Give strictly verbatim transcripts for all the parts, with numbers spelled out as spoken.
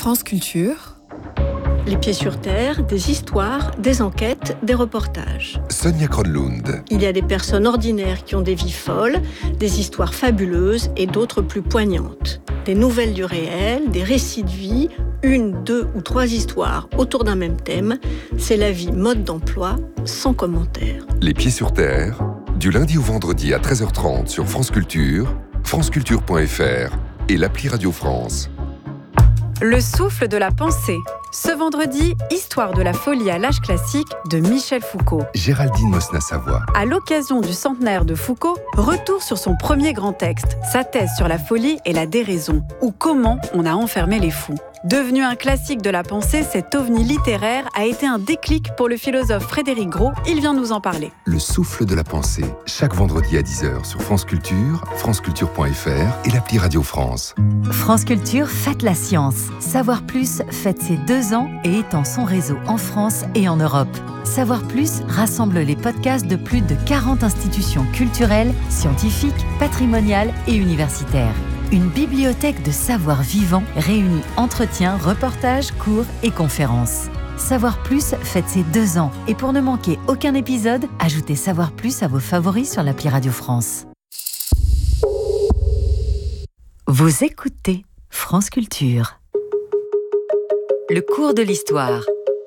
France Culture. Les pieds sur terre, des histoires, des enquêtes, des reportages. Sonia Kronlund. Il y a des personnes ordinaires qui ont des vies folles, des histoires fabuleuses et d'autres plus poignantes. Des nouvelles du réel, des récits de vie, une, deux ou trois histoires autour d'un même thème. C'est la vie mode d'emploi, sans commentaire. Les pieds sur terre, du lundi au vendredi à treize heures trente sur France Culture, franceculture point f r et l'appli Radio France. Le souffle de la pensée. Ce vendredi, Histoire de la folie à l'âge classique de Michel Foucault. Géraldine Mosna-Savoie. À l'occasion du centenaire de Foucault, retour sur son premier grand texte, sa thèse sur la folie et la déraison, ou comment on a enfermé les fous. Devenu un classique de la pensée, cet ovni littéraire a été un déclic pour le philosophe Frédéric Gros. Il vient nous en parler. Le souffle de la pensée, chaque vendredi à dix heures sur France Culture, franceculture point f r et l'appli Radio France. France Culture, faites la science. Savoir Plus fête ses deux ans et étend son réseau en France et en Europe. Savoir Plus rassemble les podcasts de plus de quarante institutions culturelles, scientifiques, patrimoniales et universitaires. Une bibliothèque de savoir vivant réunit entretiens, reportages, cours et conférences. Savoir Plus fête ses deux ans et pour ne manquer aucun épisode, ajoutez Savoir Plus à vos favoris sur l'appli Radio France. Vous écoutez France Culture. Le cours de l'histoire.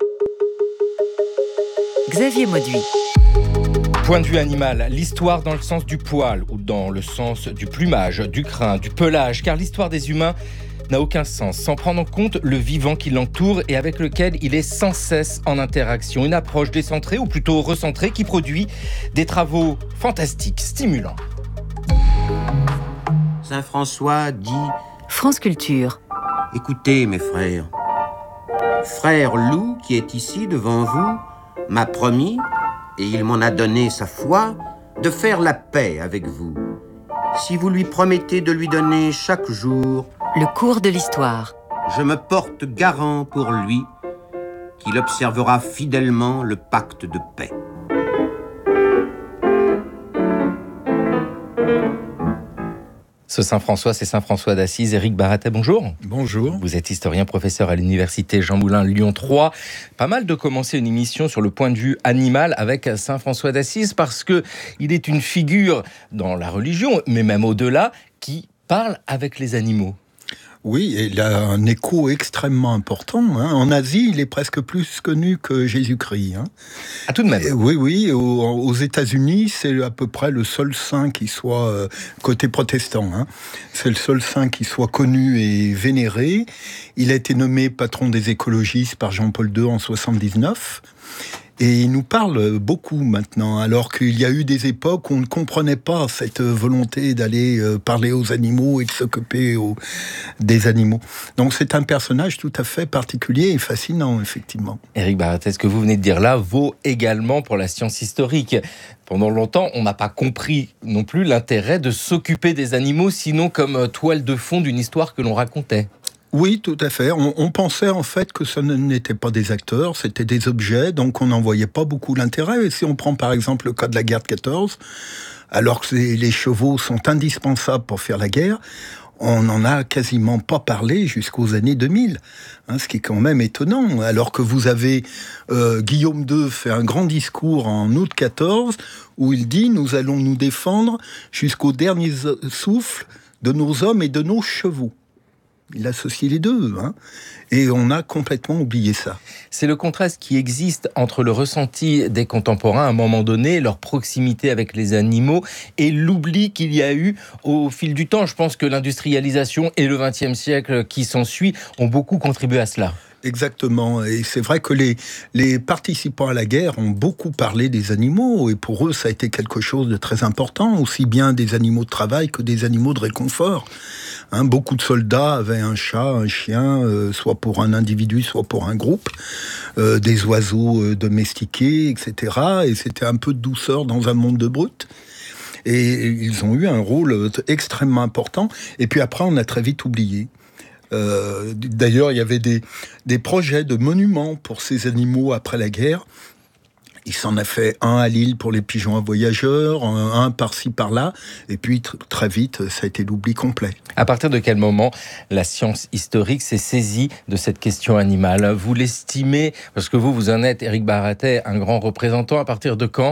Xavier Mauduit. Point de vue animal, l'histoire dans le sens du poil ou dans le sens du plumage, du crin, du pelage, car l'histoire des humains n'a aucun sens sans prendre en compte le vivant qui l'entoure et avec lequel il est sans cesse en interaction. Une approche décentrée ou plutôt recentrée qui produit des travaux fantastiques, stimulants. Saint François dit « France Culture. Écoutez mes frères, frère loup qui est ici devant vous m'a promis, et il m'en a donné sa foi, de faire la paix avec vous. Si vous lui promettez de lui donner chaque jour le cours de l'histoire, je me porte garant pour lui qu'il observera fidèlement le pacte de paix. » Ce Saint-François, c'est Saint-François d'Assise. Éric Baratet, bonjour. Bonjour. Vous êtes historien, professeur à l'université Jean Moulin Lyon trois. Pas mal de commencer une émission sur le point de vue animal avec Saint-François d'Assise parce que il est une figure dans la religion, mais même au-delà, qui parle avec les animaux. Oui, et il a un écho extrêmement important. Hein. En Asie, il est presque plus connu que Jésus-Christ. Hein. Ah, tout de même. Et oui, oui. Aux, aux États-Unis, c'est à peu près le seul saint qui soit euh, côté protestant. Hein. C'est le seul saint qui soit connu et vénéré. Il a été nommé patron des écologistes par Jean-Paul deux en soixante-dix-neuf. Et il nous parle beaucoup maintenant, alors qu'il y a eu des époques où on ne comprenait pas cette volonté d'aller parler aux animaux et de s'occuper aux, des animaux. Donc c'est un personnage tout à fait particulier et fascinant, effectivement. Éric Baratet, ce que vous venez de dire là vaut également pour la science historique. Pendant longtemps, on n'a pas compris non plus l'intérêt de s'occuper des animaux, sinon comme toile de fond d'une histoire que l'on racontait. Oui, tout à fait. On, on pensait en fait que ce n'étaient pas des acteurs, c'était des objets, donc on n'en voyait pas beaucoup l'intérêt. Et si on prend par exemple le cas de la guerre de quatorze, alors que les chevaux sont indispensables pour faire la guerre, on n'en a quasiment pas parlé jusqu'aux années deux mille, hein, ce qui est quand même étonnant. Alors que vous avez euh, Guillaume deux fait un grand discours en août quatorze, où il dit « Nous allons nous défendre jusqu'au dernier souffle de nos hommes et de nos chevaux ». Il associe les deux, hein, et on a complètement oublié ça. C'est le contraste qui existe entre le ressenti des contemporains à un moment donné, leur proximité avec les animaux, et l'oubli qu'il y a eu au fil du temps. Je pense que l'industrialisation et le vingtième siècle qui s'ensuit ont beaucoup contribué à cela. Exactement, et c'est vrai que les, les participants à la guerre ont beaucoup parlé des animaux, et pour eux ça a été quelque chose de très important, aussi bien des animaux de travail que des animaux de réconfort. Hein, beaucoup de soldats avaient un chat, un chien, euh, soit pour un individu, soit pour un groupe, euh, des oiseaux euh, domestiqués, et cetera. Et c'était un peu de douceur dans un monde de brutes. Et ils ont eu un rôle extrêmement important, et puis après on a très vite oublié. Euh, d'ailleurs, il y avait des, des projets de monuments pour ces animaux après la guerre. Il s'en a fait un à Lille pour les pigeons à voyageurs, un par-ci par-là, et puis tr- très vite, ça a été l'oubli complet. À partir de quel moment la science historique s'est saisie de cette question animale ? Vous l'estimez, parce que vous, vous en êtes, Éric Baratet, un grand représentant, à partir de quand ?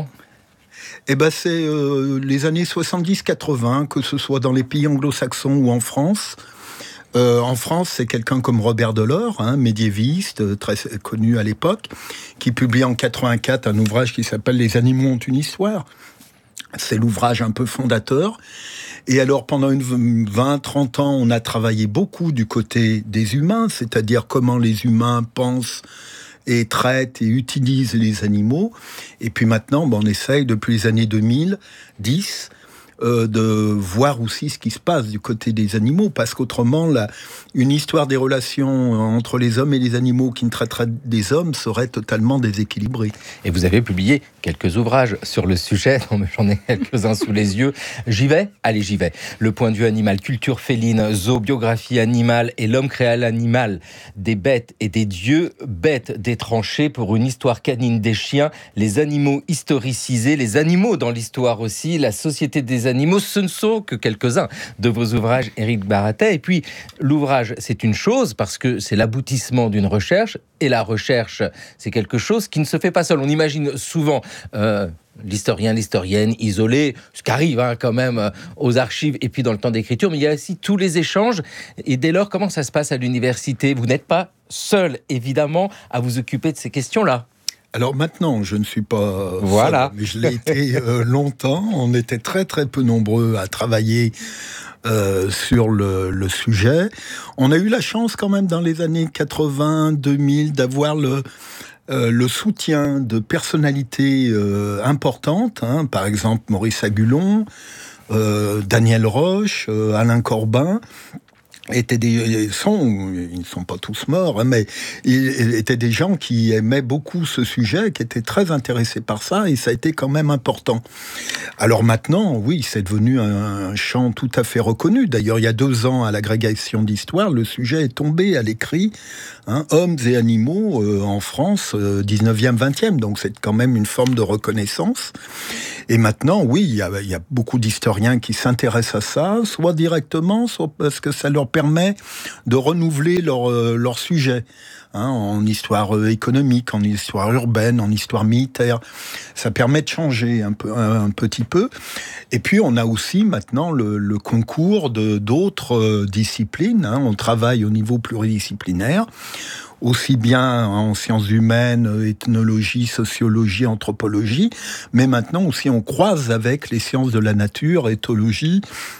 Eh ben, c'est euh, les années soixante-dix quatre-vingts, que ce soit dans les pays anglo-saxons ou en France. Euh, en France, c'est quelqu'un comme Robert Delors, hein, médiéviste, très connu à l'époque, qui publie en quatre-vingt-quatre un ouvrage qui s'appelle « Les animaux ont une histoire ». C'est l'ouvrage un peu fondateur. Et alors, pendant une vingt trente ans, on a travaillé beaucoup du côté des humains, c'est-à-dire comment les humains pensent et traitent et utilisent les animaux. Et puis maintenant, ben, on essaye, depuis les années deux mille dix, Euh, de voir aussi ce qui se passe du côté des animaux, parce qu'autrement, la, une histoire des relations entre les hommes et les animaux qui ne traiterait des hommes serait totalement déséquilibrée. Et vous avez publié quelques ouvrages sur le sujet, j'en ai quelques-uns sous les yeux. J'y vais ? Allez, j'y vais. Le point de vue animal, culture féline, zoo, biographie animale et l'homme créa l'animal, des bêtes et des dieux, bêtes des tranchées pour une histoire canine des chiens, les animaux historicisés, les animaux dans l'histoire aussi, la société des animaux, ce ne sont que quelques-uns de vos ouvrages, Éric Baratet. Et puis, l'ouvrage, c'est une chose, parce que c'est l'aboutissement d'une recherche, et la recherche, c'est quelque chose qui ne se fait pas seul. On imagine souvent euh, l'historien, l'historienne isolé, ce qui arrive hein, quand même euh, aux archives, et puis dans le temps d'écriture, mais il y a aussi tous les échanges. Et dès lors, comment ça se passe à l'université ? Vous n'êtes pas seul, évidemment, à vous occuper de ces questions-là. Alors maintenant, je ne suis pas voilà. seul, mais je l'ai été euh, longtemps. On était très très peu nombreux à travailler euh, sur le, le sujet. On a eu la chance quand même dans les années quatre-vingts, deux mille d'avoir le, euh, le soutien de personnalités euh, importantes, hein, par exemple Maurice Agulon, euh, Daniel Roche, euh, Alain Corbin. Étaient des sont ils ne sont pas tous morts hein, mais ils étaient des gens qui aimaient beaucoup ce sujet, qui étaient très intéressés par ça, et ça a été quand même important. Alors maintenant, oui, c'est devenu un, un champ tout à fait reconnu. D'ailleurs, il y a deux ans, à l'agrégation d'histoire, le sujet est tombé à l'écrit, hein, hommes et animaux euh, en France, euh, dix-neuvième, vingtième, donc c'est quand même une forme de reconnaissance. Et maintenant, oui, il y a, il y a beaucoup d'historiens qui s'intéressent à ça, soit directement, soit parce que ça leur permet de renouveler leur, euh, leur sujet. Hein, en histoire euh, économique, en histoire urbaine, en histoire militaire. Ça permet de changer un, peu, un, un petit peu. Et puis, on a aussi maintenant le, le concours de, d'autres euh, disciplines. Hein. On travaille au niveau pluridisciplinaire, aussi bien en sciences humaines, ethnologie, sociologie, anthropologie, mais maintenant aussi on croise avec les sciences de la nature, éthologie,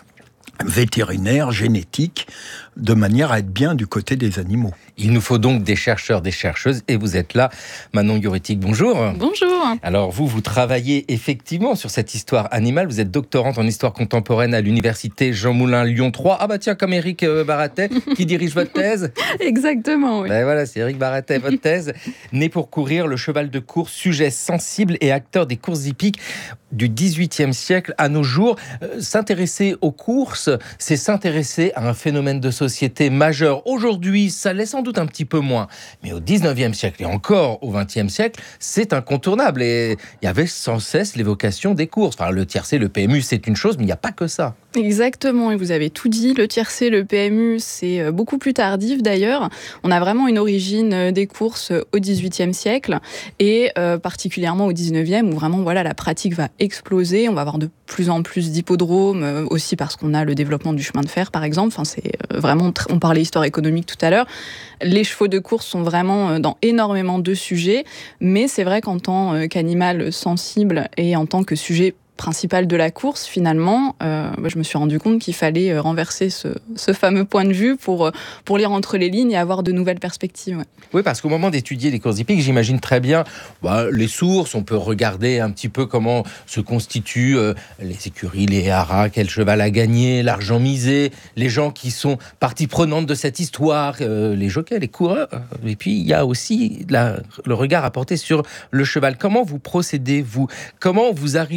vétérinaire, génétique, de manière à être bien du côté des animaux. Il nous faut donc des chercheurs, des chercheuses, et vous êtes là. Manon Yoretic, bonjour. Bonjour. Alors vous, vous travaillez effectivement sur cette histoire animale. Vous êtes doctorante en histoire contemporaine à l'université Jean Moulin Lyon trois. Ah bah tiens, comme Éric Baratet, qui dirige votre thèse. Exactement, oui. Ben voilà, c'est Éric Baratet, votre thèse. Né pour courir, le cheval de course, sujet sensible et acteur des courses hippiques du dix-huitième siècle à nos jours. Euh, s'intéresser aux courses, c'est s'intéresser à un phénomène de société majeur. Aujourd'hui, ça l'est sans doute un petit peu moins. Mais au dix-neuvième siècle et encore au vingtième siècle, c'est incontournable. Et il y avait sans cesse l'évocation des courses. Enfin, le tiercé, le P M U, c'est une chose, mais il n'y a pas que ça. Exactement, et vous avez tout dit. Le tiercé, le P M U, c'est beaucoup plus tardif d'ailleurs. On a vraiment une origine des courses au dix-huitième siècle et euh, particulièrement au dix-neuvième où vraiment voilà, la pratique va exploser. On va avoir de plus en plus d'hippodromes, euh, aussi parce qu'on a le développement du chemin de fer par exemple. Enfin, c'est vraiment, tr- on parlait histoire économique tout à l'heure. Les chevaux de course sont vraiment dans énormément de sujets, mais c'est vrai qu'en tant qu'animal sensible et en tant que sujet principal de la course, finalement, euh, bah, je me suis rendu compte qu'il fallait euh, renverser ce, ce fameux point de vue pour, euh, pour lire entre les lignes et avoir de nouvelles perspectives. Ouais. Oui, parce qu'au moment d'étudier les courses hippiques, j'imagine très bien bah, les sources, on peut regarder un petit peu comment se constituent euh, les écuries, les haras, quel cheval a gagné, l'argent misé, les gens qui sont partie prenante de cette histoire, euh, les jockeys, les coureurs. Et puis, il y a aussi la, le regard à porter sur le cheval. Comment vous procédez, vous ? Comment vous arrivez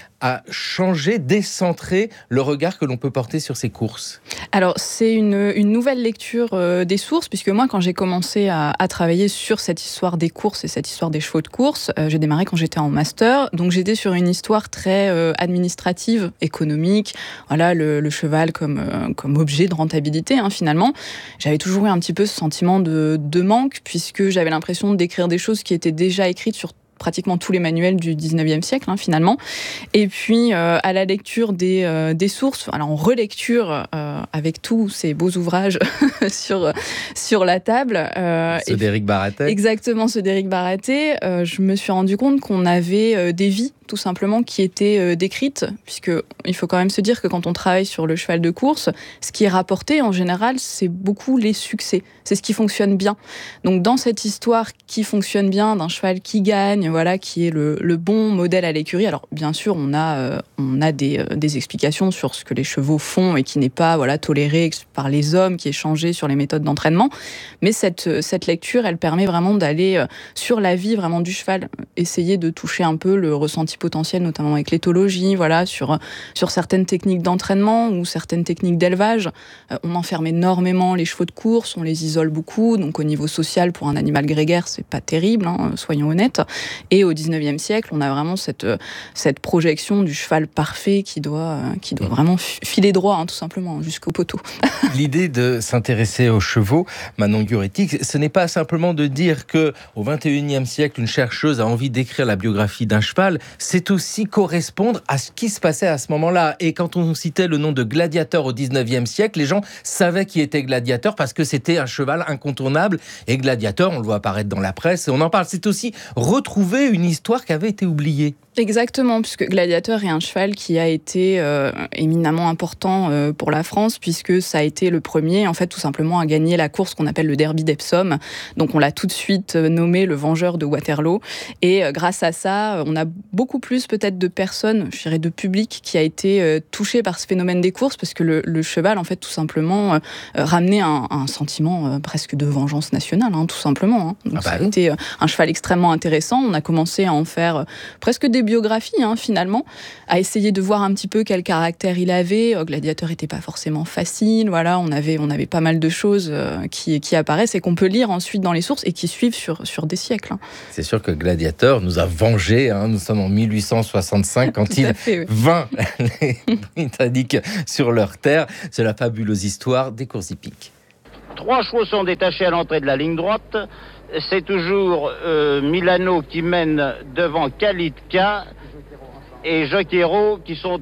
a changé, décentré le regard que l'on peut porter sur ces courses? Alors, c'est une, une nouvelle lecture euh, des sources, puisque moi, quand j'ai commencé à, à travailler sur cette histoire des courses et cette histoire des chevaux de course, euh, j'ai démarré quand j'étais en master, donc j'étais sur une histoire très euh, administrative, économique, voilà, le, le cheval comme, euh, comme objet de rentabilité, hein, finalement. J'avais toujours eu un petit peu ce sentiment de, de manque, puisque j'avais l'impression d'écrire des choses qui étaient déjà écrites sur pratiquement tous les manuels du dix-neuvième siècle, hein, finalement. Et puis, euh, à la lecture des, euh, des sources, alors en relecture, euh, avec tous ces beaux ouvrages sur, sur la table. Euh, ceux d'Éric Baratet. Exactement, ceux d'Éric Baratet. Euh, je me suis rendu compte qu'on avait euh, des vies, tout simplement, qui étaient euh, décrites, puisqu'il faut quand même se dire que quand on travaille sur le cheval de course, ce qui est rapporté, en général, c'est beaucoup les succès. C'est ce qui fonctionne bien. Donc, dans cette histoire qui fonctionne bien, d'un cheval qui gagne, voilà, qui est le, le bon modèle à l'écurie. Alors, bien sûr, on a, euh, on a des, euh, des explications sur ce que les chevaux font et qui n'est pas voilà, toléré par les hommes, qui est changé sur les méthodes d'entraînement. Mais cette, cette lecture, elle permet vraiment d'aller euh, sur la vie vraiment du cheval, essayer de toucher un peu le ressenti potentiel, notamment avec l'éthologie, voilà, sur, sur certaines techniques d'entraînement ou certaines techniques d'élevage. Euh, on enferme énormément les chevaux de course, on les isole beaucoup, donc au niveau social, pour un animal grégaire, c'est pas terrible, hein, soyons honnêtes. Et au dix-neuvième siècle, on a vraiment cette, cette projection du cheval parfait qui doit, qui doit vraiment filer droit, hein, tout simplement, jusqu'au poteau. L'idée de s'intéresser aux chevaux, Manon Guretti, ce n'est pas simplement de dire qu'au vingt et unième siècle, une chercheuse a envie d'écrire la biographie d'un cheval, c'est aussi correspondre à ce qui se passait à ce moment-là. Et quand on citait le nom de Gladiateur au dix-neuvième siècle, les gens savaient qui était Gladiateur parce que c'était un cheval incontournable. Et Gladiateur, on le voit apparaître dans la presse et on en parle. C'est aussi retrouver une histoire qui avait été oubliée. Exactement, puisque Gladiateur est un cheval qui a été euh, éminemment important euh, pour la France, puisque ça a été le premier, en fait, tout simplement, à gagner la course qu'on appelle le Derby d'Epsom. Donc, on l'a tout de suite nommé le Vengeur de Waterloo. Et euh, grâce à ça, on a beaucoup plus peut-être de personnes, je dirais de public, qui a été euh, touché par ce phénomène des courses, parce que le, le cheval, en fait, tout simplement, euh, ramenait un, un sentiment euh, presque de vengeance nationale, hein, tout simplement. Hein. Donc, ah bah ça a oui. été euh, un cheval extrêmement intéressant. On a commencé à en faire euh, presque des biographie, hein, finalement, à essayer de voir un petit peu quel caractère il avait. Gladiateur n'était pas forcément facile, voilà, on avait, on avait pas mal de choses euh, qui, qui apparaissent et qu'on peut lire ensuite dans les sources et qui suivent sur, sur des siècles. Hein. C'est sûr que Gladiateur nous a vengés, hein, nous sommes en mille huit cent soixante-cinq quand il fait, oui. vainc les Britanniques sur leur terre. C'est la fabuleuse histoire des courses hippiques. Trois chevaux sont détachés à l'entrée de la ligne droite. C'est toujours euh, Milano qui mène devant Kalitka et Joquero qui sont